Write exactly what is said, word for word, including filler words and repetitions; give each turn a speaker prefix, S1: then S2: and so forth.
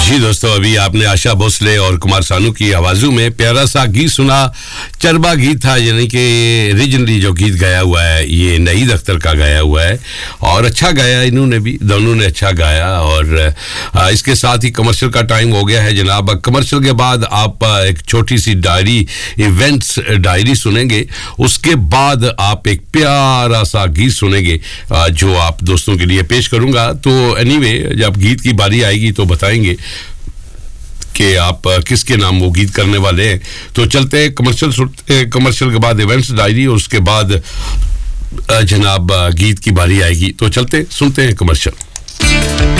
S1: जी दोस्तों, अभी आपने आशा भोसले और कुमार सानू की आवाज़ों में प्यारा सा गीत सुना। चरबा गीत था, यानी कि रीजनली जो गीत गाया हुआ है ये नईद अख्तर का गाया हुआ है और अच्छा गाया इन्होंने भी, दोनों ने अच्छा गाया। और इसके साथ ही कमर्शियल का टाइम हो गया है जनाब। कमर्शियल के बाद आप एक छोटी सी डायरी, इवेंट्स डायरी सुनेंगे, उसके बाद आप एक प्यारा सा गीत सुनेंगे जो आप दोस्तों के लिए पेश करूँगा। तो एनीवे, जब गीत की बारी आएगी तो बताएंगे कि आप किसके नाम वो गीत करने वाले हैं। तो चलते हैं कमर्शियल, सुनते कमर्शियल के बाद इवेंट्स डायरी और उसके बाद जनाब गीत की बारी आएगी। तो चलते सुनते हैं कमर्शियल।